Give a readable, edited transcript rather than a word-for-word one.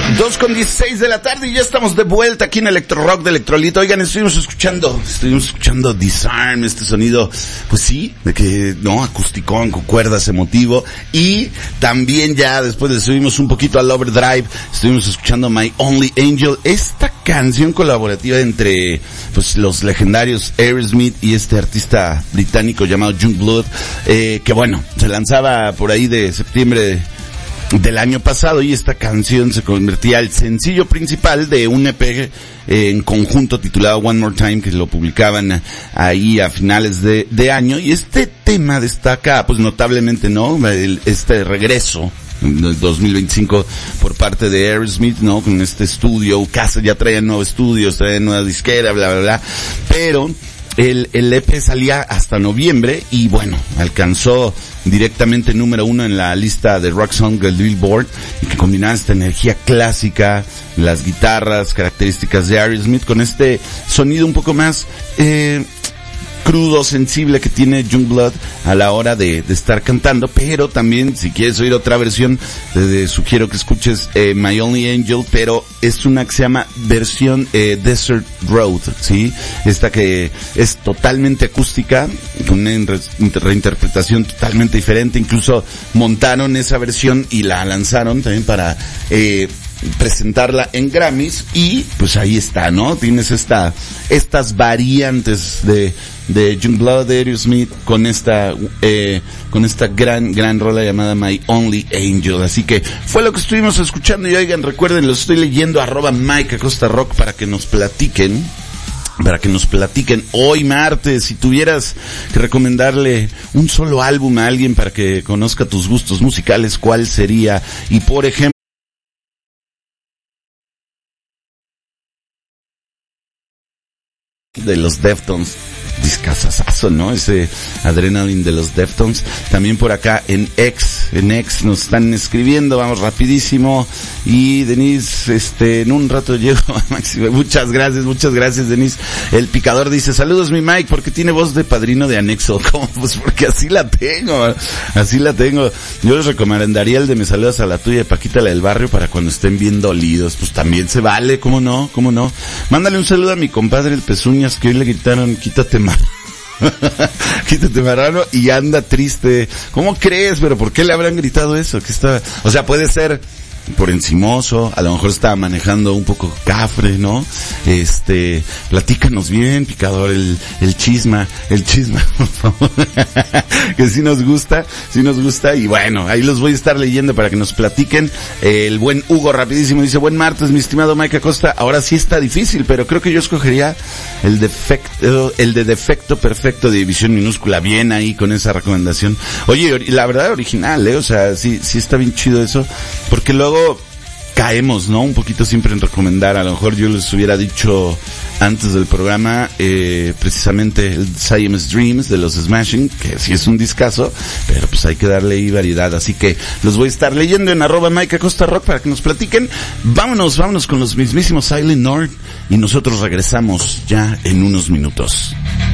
2:16 de la tarde y ya estamos de vuelta aquí en Electro Rock de Electrolito. Oigan, estuvimos escuchando Disarm, este sonido, pues sí, de que, no, acusticón, con cuerdas, emotivo. Y también ya después le subimos un poquito al Overdrive, estuvimos escuchando My Only Angel, esta canción colaborativa entre, pues, los legendarios Aerosmith y este artista británico llamado Youngblood, que bueno, se lanzaba por ahí de septiembre del año pasado, y esta canción se convertía al sencillo principal de un EP en conjunto titulado One More Time, que lo publicaban ahí a finales de año. Y este tema destaca pues notablemente, ¿no?, este regreso en el 2025 por parte de Aerosmith, ¿no?, con este estudio, casa, ya traían nuevos estudios, traían nueva disquera, bla bla bla, pero el EP salía hasta noviembre y bueno, alcanzó directamente número 1 en la lista de Rock Song del Billboard, y que combinaba esta energía clásica, las guitarras, características de Aerosmith, con este sonido un poco más crudo, sensible que tiene Youngblood a la hora de estar cantando. Pero también, si quieres oír otra versión, te sugiero que escuches My Only Angel, pero es una que se llama versión Desert Road, ¿sí? Esta que es totalmente acústica, con una reinterpretación totalmente diferente. Incluso montaron esa versión y la lanzaron también para presentarla en Grammys, y pues ahí está, ¿no? Tienes estas variantes de Youngblood, de Aerosmith, con esta gran rola llamada My Only Angel. Así que fue lo que estuvimos escuchando. Y oigan, recuerden, los estoy leyendo, @Mike Acosta Rock, para que nos platiquen hoy martes. Si tuvieras que recomendarle un solo álbum a alguien para que conozca tus gustos musicales, ¿cuál sería? Y por ejemplo, de los Deftones, discazazazo, ¿no? Ese Adrenaline de los Deftones. También por acá en X nos están escribiendo, vamos rapidísimo. Y Denise, en un rato llego a Máximo. Muchas gracias, Denise. El Picador dice: saludos mi Mike, porque tiene voz de padrino de anexo. ¿Cómo? Pues porque así la tengo. Yo les recomendaría el de Me saludas a la tuya, de Paquita, la del barrio, para cuando estén bien dolidos. Pues también se vale, ¿cómo no? Mándale un saludo a mi compadre el Pezuñas, que hoy le gritaron: quítate marrano, y anda triste. ¿Cómo crees? ¿Pero por qué le habrán gritado eso? O sea, puede ser por encimoso, a lo mejor estaba manejando un poco cafre, ¿no? Platícanos bien, Picador, el chisma, por favor. Que sí nos gusta, y bueno, ahí los voy a estar leyendo para que nos platiquen. El buen Hugo rapidísimo dice: buen martes, mi estimado Mike Acosta. Ahora sí está difícil, pero creo que yo escogería el de Defecto Perfecto, de División Minúscula. Bien ahí con esa recomendación. Oye, la verdad, original, o sea, sí está bien chido eso, porque luego caemos, ¿no?, un poquito siempre en recomendar. A lo mejor yo les hubiera dicho antes del programa, precisamente el Siamese Dreams de los Smashing, que sí es un discazo, pero pues hay que darle ahí variedad. Así que los voy a estar leyendo en @Mike Acosta Rock para que nos platiquen. Vámonos con los mismísimos Silent North, y nosotros regresamos ya en unos minutos.